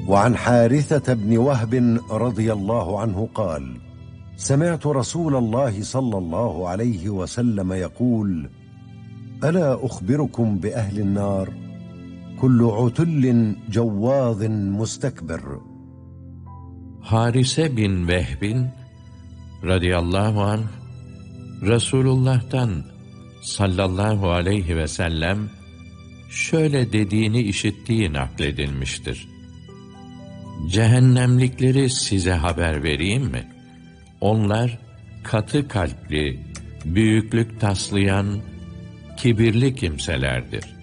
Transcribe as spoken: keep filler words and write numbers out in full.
وعن حارثة بن وهب رضي الله عنه قال: سمعت رسول الله صلى الله عليه وسلم يقول: ألا أخبركم بأهل النار؟ كل عتل جواظ mustekbir. Harise bin Vehbin radıyallahu anh, Resulullah'tan sallallahu aleyhi ve sellem şöyle dediğini işittiği nakledilmiştir. Cehennemlikleri size haber vereyim mi? Onlar katı kalpli, büyüklük taslayan, kibirli kimselerdir.